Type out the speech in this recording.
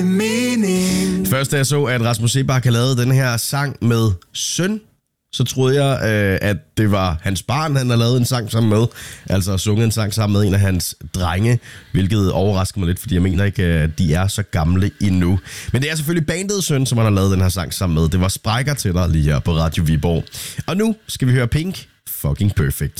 Først da jeg så, at Rasmus Seebach havde lavet den her sang med søn, så troede jeg, at det var hans barn, han har lavet en sang sammen med. Altså sunget en sang sammen med en af hans drenge, hvilket overrasker mig lidt, fordi jeg mener ikke, at de er så gamle endnu. Men det er selvfølgelig bandets søn, som han har lavet den her sang sammen med. Det var Sprækker til dig lige her på Radio Viborg. Og nu skal vi høre Pink, Fucking Perfect.